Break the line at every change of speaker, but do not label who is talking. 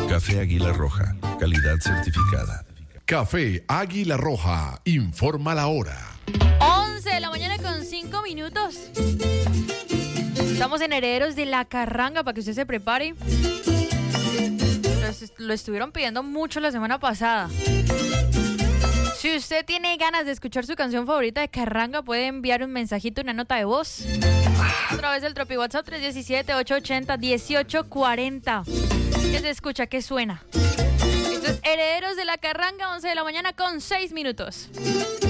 Café Águila Roja, calidad certificada.
Café Águila Roja, informa la hora.
11 de la mañana con 5 minutos. Estamos en Herederos de la Carranga para que usted se prepare. Lo estuvieron pidiendo mucho la semana pasada. Si usted tiene ganas de escuchar su canción favorita de Carranga, puede enviar un mensajito, una nota de voz a través del Tropi WhatsApp 317-880-1840. ¿Qué se escucha? ¿Qué suena? Esto es Herederos de la Carranga, 11 de la mañana con 6 minutos.